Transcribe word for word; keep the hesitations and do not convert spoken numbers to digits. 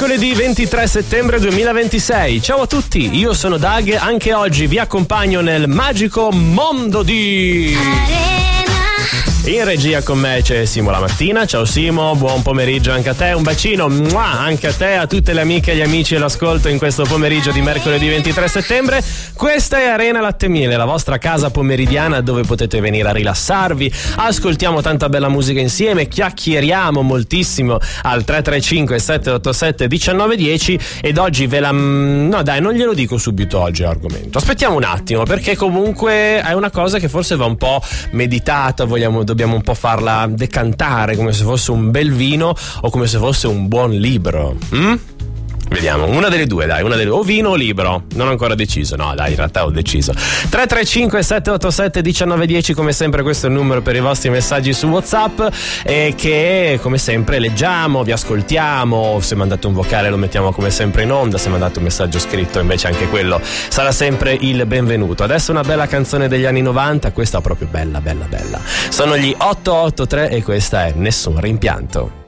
mercoledì ventitré settembre duemilaventisei. Ciao a tutti, io sono Doug. Anche oggi vi accompagno nel magico mondo di In regia con me c'è Simo La Mattina. Ciao Simo, buon pomeriggio anche a te. Un bacino mua, anche a te, a tutte le amiche e gli amici all'ascolto in questo pomeriggio di mercoledì ventitré settembre. Questa è Arena Latte Miele, la vostra casa pomeridiana dove potete venire a rilassarvi. Ascoltiamo tanta bella musica insieme, chiacchieriamo moltissimo al tre tre cinque sette otto sette uno nove uno zero. Ed oggi ve la... no dai, non glielo dico subito oggi l'argomento. Aspettiamo un attimo, perché comunque è una cosa che forse va un po' meditata. Vogliamo dobbiamo un po' farla decantare come se fosse un bel vino o come se fosse un buon libro. Mm? Vediamo, una delle due, dai, una delle due. O vino o libro, non ho ancora deciso. No, dai, in realtà ho deciso. tre tre cinque sette otto sette uno nove uno zero, come sempre questo è il numero per i vostri messaggi su WhatsApp, e che come sempre leggiamo, vi ascoltiamo. Se mandate un vocale lo mettiamo come sempre in onda, se mandate un messaggio scritto invece anche quello sarà sempre il benvenuto. Adesso una bella canzone degli anni novanta, questa proprio bella bella bella. Sono gli otto otto tre e questa è Nessun Rimpianto.